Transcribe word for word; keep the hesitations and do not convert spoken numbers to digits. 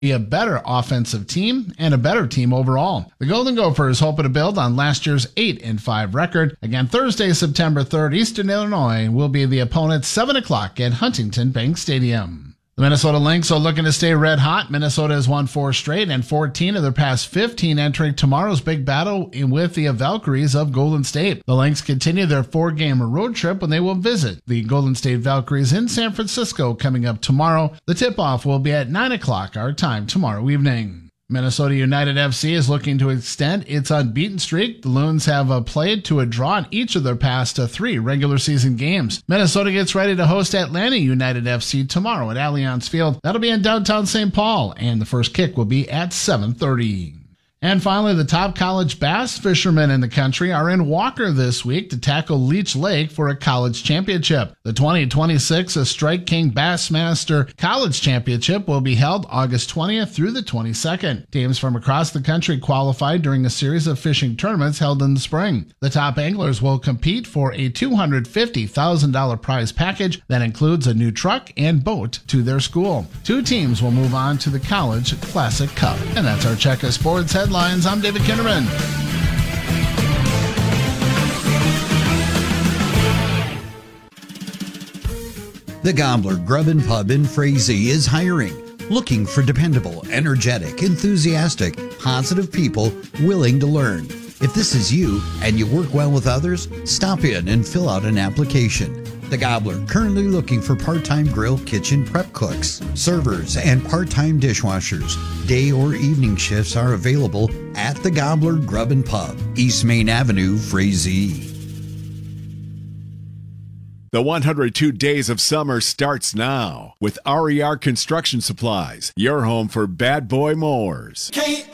be a better offensive team and a better team overall. The Golden Gophers hoping to build on last year's eight and five record. Again, Thursday, September third, Eastern Illinois will be the opponent, seven o'clock at Huntington Bank Stadium. The Minnesota Lynx are looking to stay red hot. Minnesota has won four straight and fourteen of their past fifteen, entering tomorrow's big battle with the Valkyries of Golden State. The Lynx continue their four-game road trip when they will visit the Golden State Valkyries in San Francisco coming up tomorrow. The tip-off will be at nine o'clock our time tomorrow evening. Minnesota United F C is looking to extend its unbeaten streak. The Loons have uh, played to a draw in each of their past uh, three regular season games. Minnesota gets ready to host Atlanta United F C tomorrow at Allianz Field. That'll be in downtown Saint Paul, and the first kick will be at seven thirty. And finally, the top college bass fishermen in the country are in Walker this week to tackle Leech Lake for a college championship. The twenty twenty-six Strike King Bassmaster College Championship will be held August twentieth through the twenty-second. Teams from across the country qualified during a series of fishing tournaments held in the spring. The top anglers will compete for a two hundred fifty thousand dollars prize package that includes a new truck and boat to their school. Two teams will move on to the College Classic Cup. And that's our check of sports headlines. I'm David Kinderman. The Gobbler Grub and Pub in Frazee is hiring, looking for dependable, energetic, enthusiastic, positive people willing to learn. If this is you and you work well with others, stop in and fill out an application. The Gobbler currently looking for part-time grill kitchen prep cooks, servers, and part-time dishwashers. Day or evening shifts are available at the Gobbler Grub and Pub, East Main Avenue, Frazee. The one hundred two Days of Summer starts now with R E R Construction Supplies, your home for bad boy mowers.